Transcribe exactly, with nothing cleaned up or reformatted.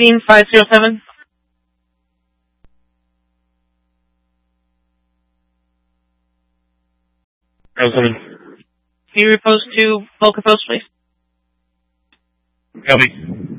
sixteen five zero seven. I was coming. Can you repose to Volca Post, please? Copy.